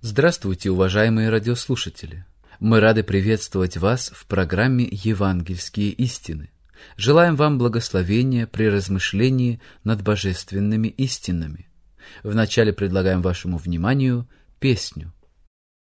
Здравствуйте, уважаемые радиослушатели! Мы рады приветствовать вас в программе «Евангельские истины». Желаем вам благословения при размышлении над божественными истинами. Вначале предлагаем вашему вниманию песню.